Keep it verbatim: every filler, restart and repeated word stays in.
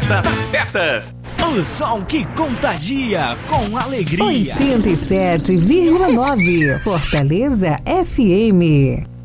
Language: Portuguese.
festa das festas. O som que contagia com alegria. oitenta e sete vírgula nove Fortaleza F M.